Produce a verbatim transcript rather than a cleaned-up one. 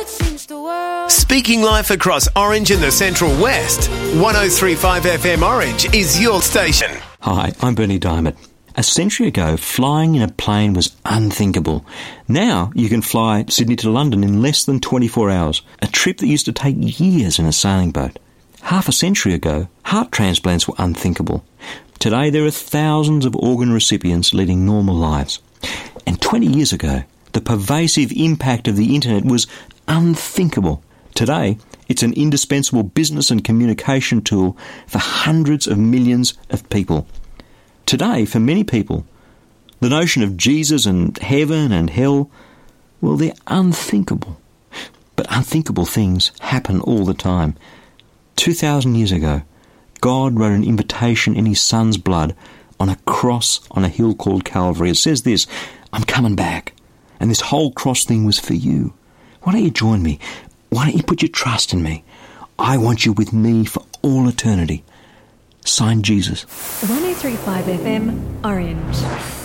Speaking life across Orange and the Central West, one oh three point five F M Orange is your station. Hi, I'm Bernie Diamond. A century ago, flying in a plane was unthinkable. Now you can fly Sydney to London in less than twenty-four hours, a trip that used to take years in a sailing boat. Half a century ago, heart transplants were unthinkable. Today there are thousands of organ recipients leading normal lives. And twenty years ago, the pervasive impact of the internet was unthinkable. Today, it's an indispensable business and communication tool for hundreds of millions of people. Today, for many people, the notion of Jesus and heaven and hell, well, they're unthinkable. But unthinkable things happen all the time. Two thousand years ago, God wrote an invitation in his Son's blood on a cross on a hill called Calvary. It says this, I'm coming back. And this whole cross thing was for you. Why don't you join me? Why don't you put your trust in me? I want you with me for all eternity. Signed, Jesus. one oh three point five F M, Orange.